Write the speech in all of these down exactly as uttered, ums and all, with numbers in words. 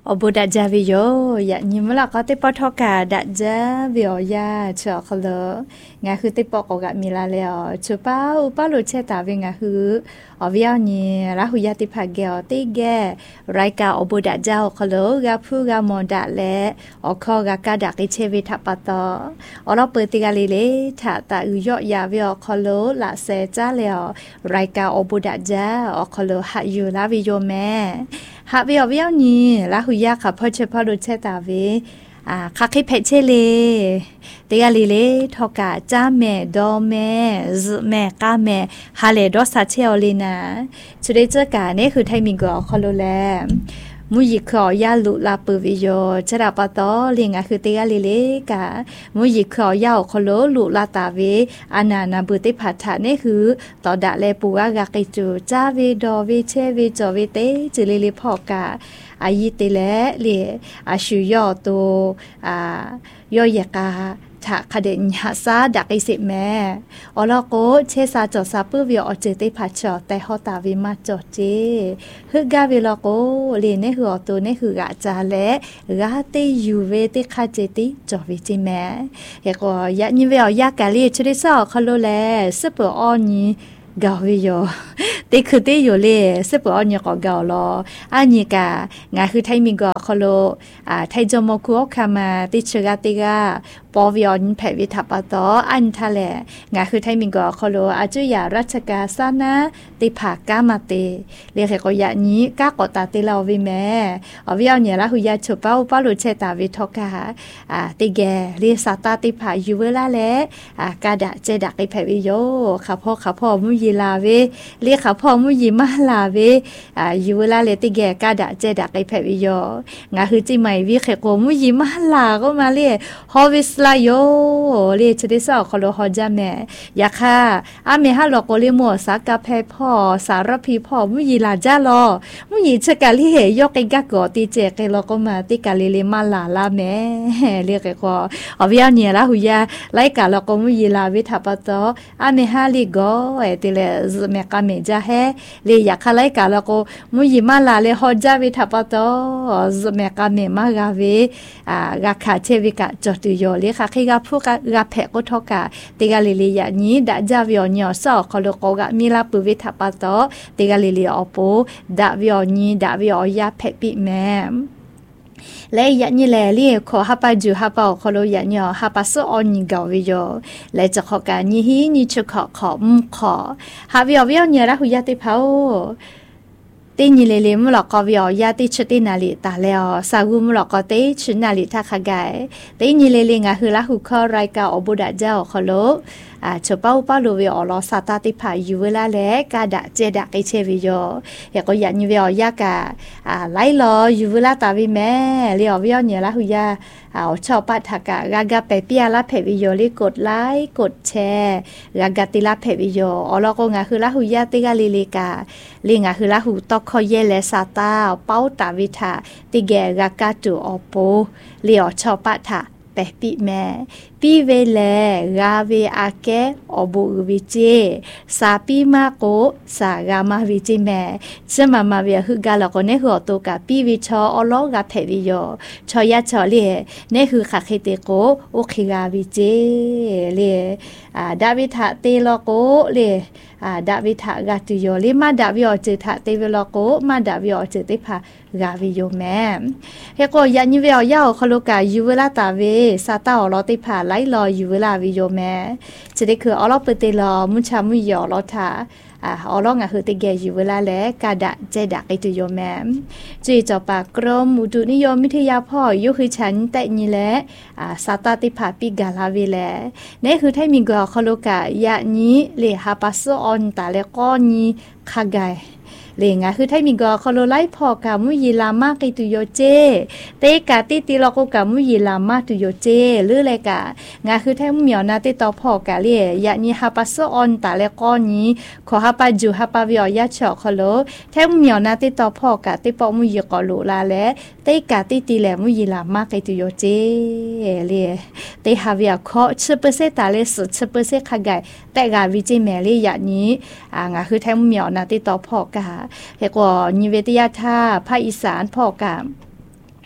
อบุดัจจาวิโยอย่านิมละก็ติปทอกาดัจจาวิโยยาเชอคลงาคือติปอกกะมีลาแล้วชุป้าอุปาลุเชตาเวงาคืออวิยานี่ละหุยาติภาเกอติแกรายกาอบุดัจจาคลกาพูกามอนดะและอคอกากาดักอิเชวิทัปปะตออเราเปิดติกาลิเลถ้าตาอุยอยาวิโคโลละเซจ้าแล้วรายกาอบุดัจจาอคโลหะอยู่ลาวิโยแม่หะวิโยวิโยนี่ละหุยาค่ะพ่อเฉพาะรู้เชตาเวอ่าคักให้เพชเชเลเตียลีเลทอกะจ้าแม่ดอแม่ซแม่ก้าแม่ฮาเลดอสาเชอลีนาสุดเจอกะนี่คือไทมิงกอคอโลแลมุยิขอยาลุลาปวิโยชะดาปะตอลิงะคือเตียลีเลกะมุยิขอยาคอโลลุลาตาเวอานานาบุติภัทธะนี่คือตอดะเลปูกะกะกิจูจ้าเวดอเวเชเวจอเวเตจิลิลิพอกะอายิติเลเลอาชุยอโตอ่ายอยกาถ้าคเดญหาซาดักอิสิแม่อลอโกเชซาจอซาปื้อวิออเจติพัชอแต่ฮอตาวิมาจอเจฮึกาเวลอโกเลเนหืออโตเนหือกะจาเลกาเตยูเวติคาเจติจอวิจิแม่เฮโกยะนิเวอยากะเลชริซอคโลเลสเปอออนีกาวิโยติคือติอยู่เลยสปอญก็กาลออันนี้กะงาคือไทมิงก็คโลอ่าไทจมคุอคามาติชกาติกาปอวิออนแผวิทัปตออันทะแลงาคือไทมิงก็คโลอาจุยาราชกาซานะติภากามาเตเรียกก็ยะนี้กากอตาติลาวิแม่อวิออนเนี่ยละหุยาฉุปาอุปาลุเชตาวิทกาอ่าติแกเรียสาตาติภายูเวลาแลอ่ากาดะเจดักไอแผวิโยข้าพ่อข้าพ่อมุยีลาเวเรียกข้าพ่อมุยีมาลาเวอ่ายูเวลาเลติแกกาดะเจดักไอแผวิโยงาคือจิไหมวิเขโกมุยีมาลาก็มาเรียฮอวิสลาโยเรียชดิสอคโลฮอจาแม่ยาค่ะอาเมฮาโลโกลิโมสากาเพพ่อสารพีพ่อมุยีลาจาลอมุยีชกาลิเฮยกไกกะกอติเจเกโลก็มาติกาลิเลมาลาลาแม่เรียกก็อวิญญาละหุยาไลกาโลก็มุยีลาวิทัปตออาเมฮาลิโกเอติเลซเมกาเมจาเฮเลยอยากไลกาโลก็มุยีมาลาเลฮอจาวิทัปตซเมกาเมมากาเวอ่ากาคาเชวิกะจอตุโยเลค่ะคิกาพูกะกาเพก็ทอกะติกาลิลิยานี้ดะจาวิญญาซอคโลโกกะมิลาปุวิทัปตติกาลิลิออโปดะวิญญาดะวิญญาเพปิแมและยะนี่แลเรียขอฮับปาจูฮับปาคโลยะญอฮับปาซออนิกาวิโยและจะขอกานิฮินิชขอขอมขอฮับวิวิญญาละหุยะติภาตินิเลเลมลอกกวิอยาติชตินาลิตาแล้วสากุมลอกกติชนาลิทาคกายตินิเลเลงะคือละหุคอรายกาอบุดะเจ้าคโลอ่าชปาอุปาโลเวอลอสาตาติภายูเวลาและกาดะเจดะกิเชวิโยเฮก็ยะนิเวอยากาอ่าไลลอยูเวลาตาวิแม่เลอวิญญาละหุยาอ่าชอบปัทกะกากาเปเปียละเพวิโยลิกดไลกดแชร์กากาติละเพวิโยอลอกงะคือละหุยาติกาลิลิกาลิงะคือละหุตอคอยเลซาตาเป้าตาวิทาติแกกากาตุอโปเลอชอบปัทเปปิแม่ปีเวเลกาเวอาเกอบุวิเจซาปีมาโกสากามาวิจิแม่จะมามาเวคือกาลก็เนหัวโตกะปีวิชออลอกาเพวิโยชอยาชอเลเนคือคาเคเตโกโอเคกาวิเจเลอ่าดาวิทะเตลโกเลอ่าดาวิทะกาตุโยเลมาดาวิอเจทะเตเวลโกมาดาวิอเจติภากาวิโยแม่เฮโกยานิเวอยาคโลกายูเวลาตาเวซาตาอลอติภาไลรออยู่เวลาวิโยแม่จะได้คืออลอเปเตลอมุชามุยอลอทาอ่าอลองะคือติเกอยู่เวลาและกาดะเจดะไอตุโยแม่จุยจอปากกรมอุตุนิยมวิทยาพ่อยุคือฉันแต่นี่แหละอ่าซาตาติภาปิกาลาเวแลนี่คือไทมิกอคโลกายะนี้เลฮาปัสออนตาเลกอนี้คากายเลงะคือไทมิงกอคโลไลพอกามุยีลามากิตุโยเจเตกาติติโลโกกามุยีลามาตุโยเจหรืออะไรกะงะคือไทมิยอนาติตอพอกาเลยยะนี้ฮาปัสออนตาเลกอนี้ขอฮาปาจูฮาปาวิอยะชอคโลไทมิยอนาติตอพอกาติปอมุยีกอโลลาและเตกาติติแลมุยีลามากิตุโยเจเลยเตฮาวิอะคอชเปเซตาเลสชเปเซคากายแต่กาวิจิแมเลยยะนี้อ่างะคือไทมิยอนาติตอพอกาเฮกว่านิเวติยาธาภาคอีสานพ่อกาม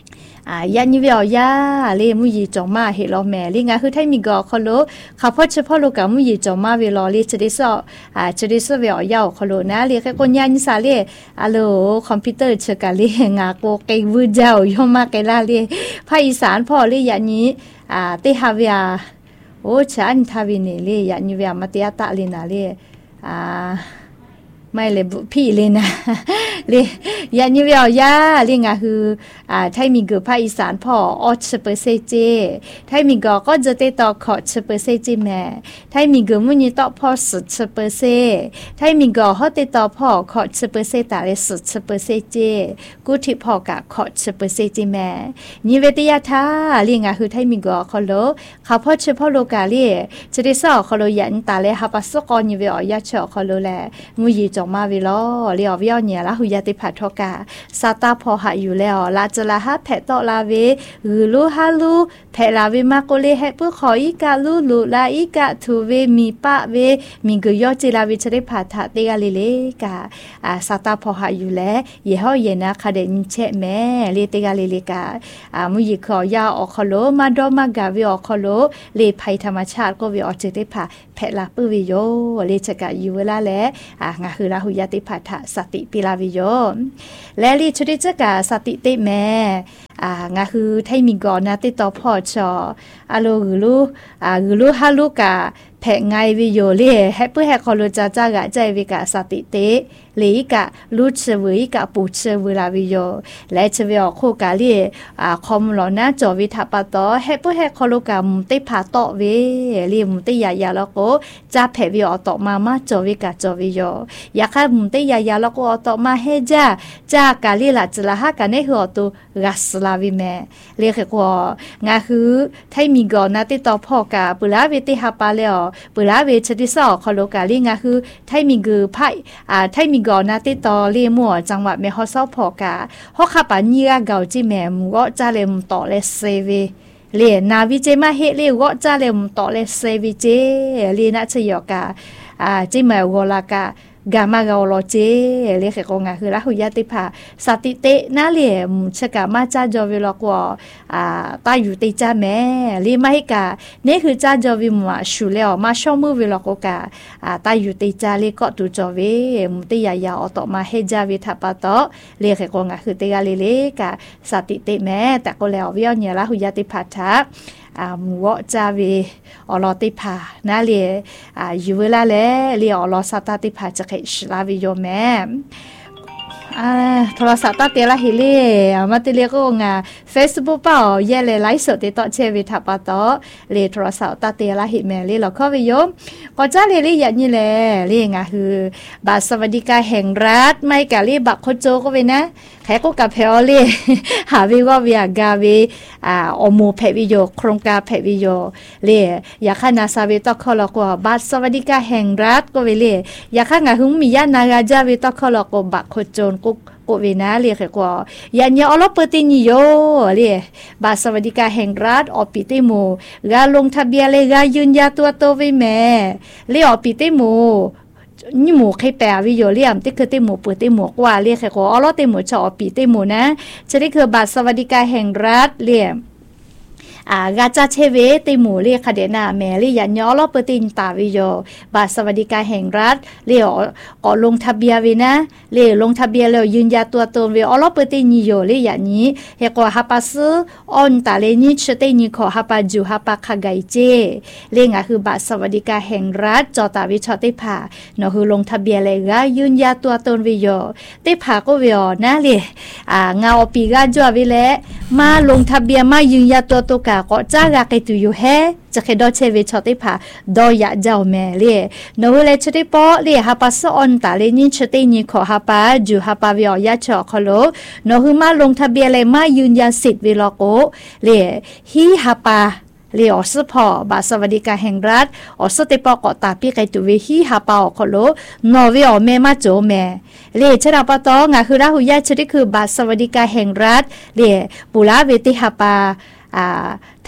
อ่ายันยี่เวียยาเลมุยจอมาเฮลอแม่เลงาคือไทมีกอคอโลข้าพเฉพาะโลกามุยจอมาเวลอเลจะได้สออ่าจะได้สอเวียยาคอโลนะเลแค่คนยันสาเลอะโลคอมพิวเตอร์เชกาเลงาโกเกวูเจ้ายอมาเกลาเลภาคอีสานพ่อเลยันนี้อ่าเตฮาเวียโอ้ฉันทาวินีเลยันยี่เวียมาเตียตะเลนาเลอ่าไม่เลยพี่เลยนะเลยยันยี่เวียยาเลยงาคืออ่าไทยมีเกือภาคอีสานพ่อออชเปอร์เซเจไทยมีกอก็จะเตต่อขอชเปอร์เซเจแม่ไทยมีเกือมุนีต่อพ่อสุดชเปอร์เซไทยมีกอเขาเตต่อพ่อขอชเปอร์เซตาเลสุดชเปอร์เซเจกูที่พ่อกะขอชเปอร์เซเจแม่นี่เวทยาทาเลยงาคือไทยมีกอเขาโลเขาพ่อเฉพาะโลกาเลยจะได้สอเขาโลยันตาเลฮับปัสกอนี่เวียยาเฉาเขาโลแลมุยจอมาวิลอเลียวเวียเนี่ยละหุยาติผัดทอกาซาตาพอหาอยู่แล้วลาจลาฮะแพะตอลาเวหือลูฮาลูแพะลาเวมาโกเลแฮเพื่อขออีกาลูลูลาอีกาทูเวมีปะเวมีกุยอจิลาเวจะได้ผัดทะเตกาเลเลกาอ่าซาตาพอหาอยู่แล้วเยฮอเยนะคาเดนเชแม่เลเตกาเลเลกาอ่ามุยขอยาออกคโลมาดอมากาเวออกคโลเลภัยธรรมชาติก็เวออกจะได้ผัดแพะลาปื้อวิโยเลจะกะอยู่เวลาแล้วอ่างาคือลาหุยาติผัดทะสติปิลาวิโยและลีชุดิจกะสติเตแม่อ่างาคือไทมีกอนะติต่อพ่อชออะโลหือลูอ่าหือลูฮาลูกะแพะไงวิโยเลแฮปเปิ้ลแฮคอโลจาจากะใจวิกะสติเตลีกะลูเชวิกะปูเชวิลาวิโยและเชวิอโคกะเลอ่าคอมลอนะจอวิทัปตอแฮปเปิ้ลแฮคอโลกะมุเตพาตอเวลีมุเตยายาแล้วก็จาแพะวิอตอมามาจอวิกะจอวิโยยาคะมุเตยายาแล้วก็อตอมาเฮจาจากะลีละจละหะกะเนหัวตุรัสลาวิแมเรียกว่างาคือไทมีกอนะติต่อพ่อกะปุลาเวติฮาปาเลอปุลาเวชติสอคอโลกาลีงาคือไทมีกือไผอ่าไทมีกอนะติต่อเลมัวจังหวัดเมฮอซอพอกาฮอคาปาเนียเกาจิแมมก็จาเลมต่อเลเซเวเลนาวิเจมาเฮเลก็จาเลมต่อเลเซวิเจเลนะชยอกาอ่าจิแมวลากากามากาโลเจเลขกงาคือละหุยาติภาสติเตนาเลมชกามาจาจอวิลกวอ่าตาอยู่ติจาแม่ลีมาให้กานี่คือจาจอวิมัวชูเลอมาชอมือวิลกกาอ่าตาอยู่ติจาเลก็ตุจอเวมุติยายาอตมาเฮจาวิทัปตอเลขกงาคือเตกาเลเลกาสติเตแม่แต่ก็แล้วเวียเนี่ยละหุยาติภาทะอ่ามัวจาเวอลอติภานาเลอ่าอยู่เวลาแลเลอลอสตาติภาจะเขชลาวิโยแม่อ่าโทรศัพท์ตาเตละฮิเลมาติเลก็งา Facebook เปล่าแย่เลยไลฟ์สดติต่อเชวิทัปตอเลโทรศัพท์ตาเตละฮิแม่เลเราเข้าวิโยก็จ้าเลเลอย่างนี้แหละเลงาคือบัตรสวัสดิการแห่งรัฐไม่กะเลบักโคโจก็ไปนะแค่ก็กับเพลเลหาวิว่าวิยากาวิอ่าอโมเพวิโยโครงการเพวิโยเลอยากให้นาซาวิตอคอลกว่าบัตรสวัสดิการแห่งรัฐก็เวเลอยากให้งาหึงมียานากาจาวิตอคอลกว่าบักโคโจนกุกกุเวนะเรียกว่ายันยาอลเปตินิโยเรียบัตรสวัสดิการแห่งรัฐอปิติโมกาลงทะเบียนเลยกายืนยาตัวโตวิแม่เรียอปิติโมนี่หมูใครแปลวิโยเลียมที่คือเตหมูเปิดเตหมูกว่าเรียกแค่ว่าอ๋อเตหมูชอปีเตหมูนะจะได้คือบัตรสวัสดิการแห่งรัฐเรียมอ่ากาจาเชเวเตหมูเรียกคเดนาแม่เรียยันยอลเปตินตาวิโยบัตรสวัสดิการแห่งรัฐเรียก็ลงทะเบียนวินะเรียลงทะเบียนแล้วยืนยันตัวตนวิอ๋อเปตินิโยเรียอย่างนี้เฮกว่าฮับปัสออนตาเลนิชเตนิขอฮับปัจจุฮับปัคไกเจเรียงอ่ะคือบัตรสวัสดิการแห่งรัฐจอตาวิชอเตผาเนาะคือลงทะเบียนเลยก็ยืนยันตัวตนวิโยเตผาก็วิอ๋อนะเรียอ่าเงาปีกาจัววิเลมาลงทะเบียนมายืนยันตัวตัวกาก็จ้ากาเกตุอยู่แฮจะเคดอเชเวชอติผาดอยะเจ้าแม่เล่โนเวเลชติปอเล่ฮาปัสออนตาเลนิชตินิขอฮาปาจูฮาปาวิอยะชอคโลโนฮึมาลงทะเบียนเลยมายืนยันสิทธิ์วิโลโกเล่ฮีฮาปาเลียอสพอบาสวัสดิการแห่งรัฐอสเตปอกตาปีไกตุเวฮีฮาปาอคโลนอเวอเมมาโจแม่เล่ชราปตองาคือราหุยะชติคือบาสวัสดิการแห่งรัฐเล่ปุลาเวติฮาปาอ่าไท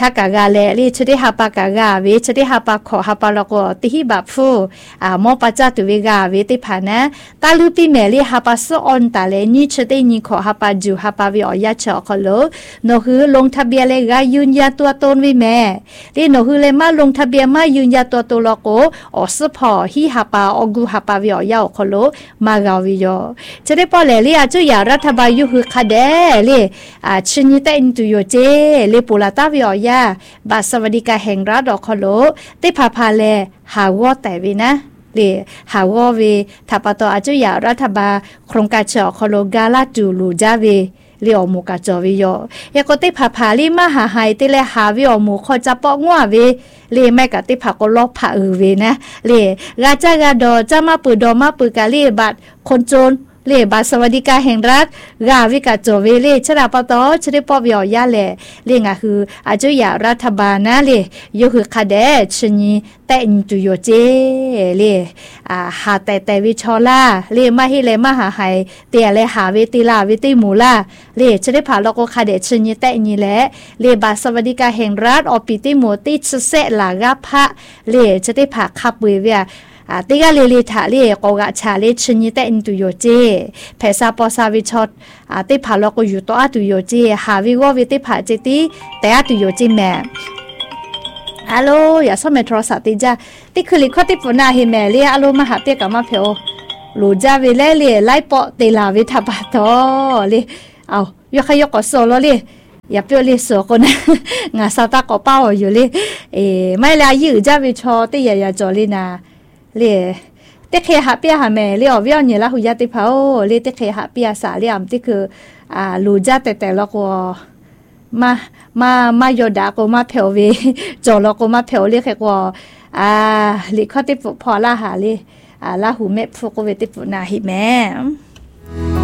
ถ้ากากาแลลี่ชดิฮาปากากาเวชดิฮาปาขอฮาปาลโกติฮิบาฟูอ่ามอปาจาตุเวกาเวติผานะตาลูปีเมลี่ฮาปาซออนตาเลนี่ชดินี่ขอฮาปาจูฮาปาวิอยาชอคโลโนฮือลงทะเบียนเลกายืนยันตัวตนวิแม่ลี่โนฮือเลมาลงทะเบียนมายืนยันตัวตนลโกออสพอฮิฮาปาอกูฮาปาวิอยาคโลมากาวิโยจะได้ปอเลลี่อาจุยารัฐบาลยุฮือคาเดลี่อ่าชินิเตอินตุโยเจเลปูลาตาวิอยาบาสวัสดิการแห่งรัฐดอกคโลติพาพาเลหาวอแต่วินะเลหาวอเวถ้าปตออาจุยารัฐบาลโครงการเจาะคโลกาลาจูลูจาเวเลียวมูกาจอวิโยยาก็ติพาพาลีมาหาไฮติเลหาวิอมูขอจะปอกงัวเวเลแม่กะติพาก็ลอกผาอือเวนะเลกาจากาดอจะมาปือดอมาปือกาลีบัดคนโจรเลบาสวัสดิการแห่งรัฐกาวิกาโจเวเลชราปตอชริปอวิอยาเลเลงะคืออาจุยารัฐบาลนะเลยคือคาเดชนีแต่อินตุโยเจเลอ่าหาแต่แต่วิชอลาเลมาฮิเลมาหาไฮเตียเลหาเวติลาเวติมูลาเลชริพาลโกคาเดชนีแต่นีแลเลบาสวัสดิการแห่งรัฐอปิติโมติชเซลากาพะเลชริพาคับเวเวียอ่าติกาเลเลทาเลโกกะชาเลชนิแต่อินตุโยเจเพซาปอซาวิชอตอ่าติพาลโกอยู่ตัวตุโยเจหาวิโกวิติพาเจติแต่ตุโยเจแม่ฮัลโหลอย่าสมัยโทรศัพท์ติจ้าติคือลิขติปนาฮิแม่เลียฮัลโหลมาหาเปียกมาเพอลูจาเวเลเลไลปอเตลาวิทาปาโตเลเอายกขยกก็โซโลเลอย่าเปียวเลโซคนงาซาตาก็เป้าอยู่เลเอไม่ละยื้อจาวิชอติยายาจอลีนาเลเตเคหาเปียหาแม่เลอวิอเนี่ยละหุยาติเผาเลเตเคหาเปียสาเลอมติคืออ่าลูจาแต่แต่ละก็มามามาโยดาก็มาเพลเวจอละก็มาเพลเลแค่ก็อ่าลิขติพอละหาเลอ่าละหูเมพก็เวติปนาหิแม่